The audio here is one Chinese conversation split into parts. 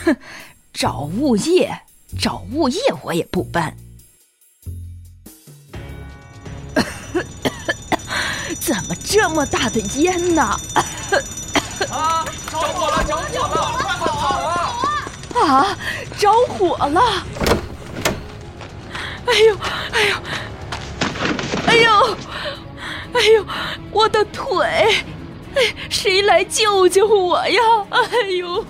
找物业我也不搬。怎么这么大的烟呢？ 啊！着火了！快跑啊！ 啊！着火了！哎呦！我的腿！谁来救救我呀？哎呦！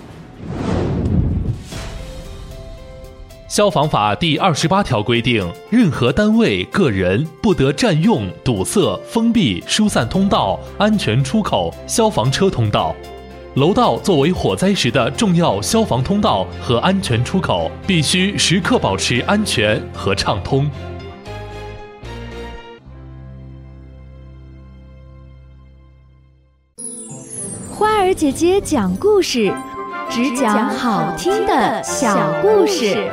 消防法第28条规定，任何单位、个人不得占用、堵塞、封闭、疏散通道、安全出口、消防车通道。楼道作为火灾时的重要消防通道和安全出口，必须时刻保持安全和畅通。 花儿姐姐讲故事，只讲好听的小故事。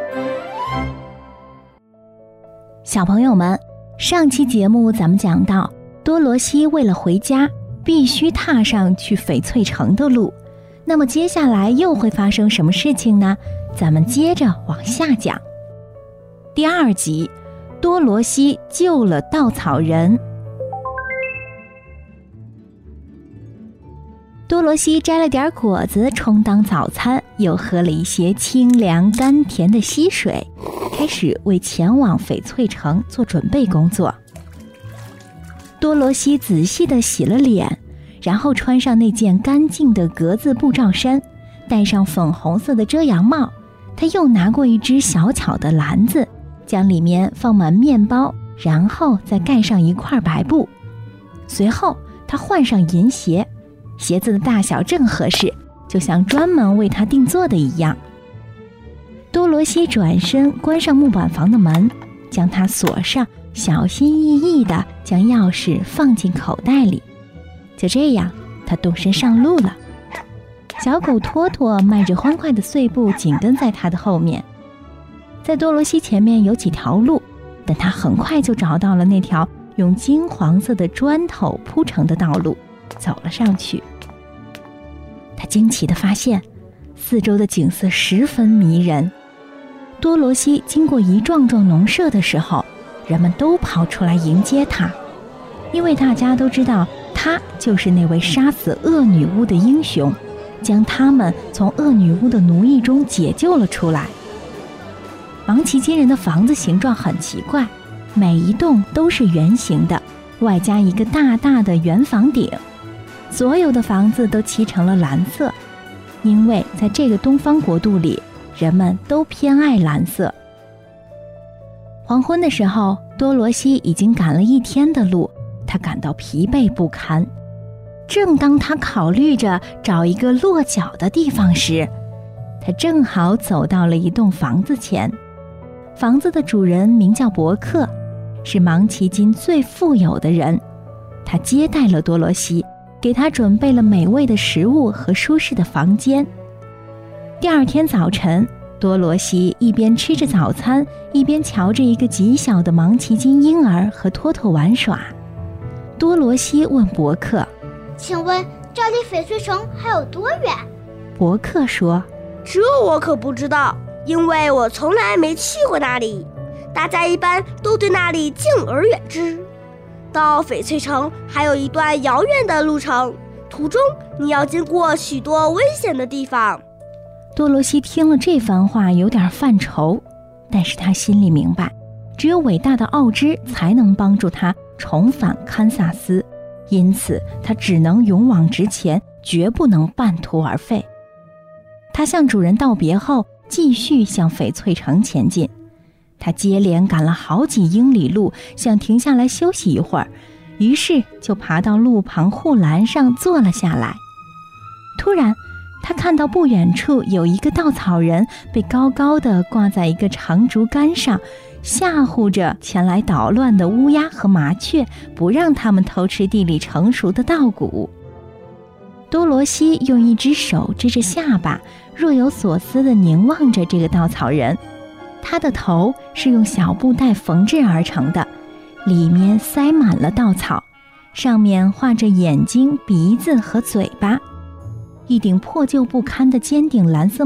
小朋友们，上期节目咱们讲到，多罗西为了回家，必须踏上去翡翠城的路。那么接下来又会发生什么事情呢？咱们接着往下讲。第2集，多罗西救了稻草人。多罗西摘了点果子充当早餐，又喝了一些清凉甘甜的溪水，开始为前往翡翠城做准备工作。多罗西仔细地洗了脸，然后穿上那件干净的格子布罩衫，戴上粉红色的遮阳帽。他又拿过一只小巧的篮子，将里面放满面包，然后再盖上一块白布。随后他换上银鞋，鞋子的大小正合适，就像专门为他定做的一样。多罗西转身关上木板房的门，将它锁上，小心翼翼地将钥匙放进口袋里。就这样，他动身上路了。小狗托托迈着欢快的碎步紧跟在他的后面。在多罗西前面有几条路，但他很快就找到了那条用金黄色的砖头铺成的道路，走了上去。他惊奇地发现，四周的景色十分迷人。多罗西经过一幢幢农舍的时候，人们都跑出来迎接他，因为大家都知道他就是那位杀死恶女巫的英雄，将他们从恶女巫的奴役中解救了出来。芒奇金人的房子形状很奇怪，每一栋都是圆形的，外加一个大大的圆房顶。所有的房子都漆成了蓝色，因为在这个东方国度里，人们都偏爱蓝色。黄昏的时候，多罗西已经赶了一天的路，他感到疲惫不堪。正当他考虑着找一个落脚的地方时，他正好走到了一栋房子前。房子的主人名叫伯克，是芒奇金最富有的人。他接待了多罗西，给他准备了美味的食物和舒适的房间。第2天早晨，多罗西一边吃着早餐，一边瞧着一个极小的芒奇金婴儿和托托玩耍。多罗西问伯克：“ 请问这离翡翠城还有多远？” 伯克说：“ 这我可不知道，因为我从来没去过那里。大家一般都对那里敬而远之。到翡翠城还有一段遥远的路程，途中你要经过许多危险的地方。” 多罗西听了这番话有点犯愁，但是他心里明白，只有伟大的奥芝才能帮助他重返堪萨斯，因此他只能勇往直前，绝不能半途而废。他向主人道别后，继续向翡翠城前进。他接连赶了好几英里路，想停下来休息一会儿，于是就爬到路旁护栏上坐了下来。突然，他看到不远处有一个稻草人被高高地挂在一个长竹竿上，吓唬着前来捣乱的乌鸦和麻雀，不让他们偷吃地里成熟的稻谷。多罗西用一只手支着下巴，若有所思地凝望着这个稻草人。他的头是用小布袋缝制而成的，里面塞满了稻草，上面画着眼睛、鼻子和嘴巴。一顶破旧不堪的尖顶蓝色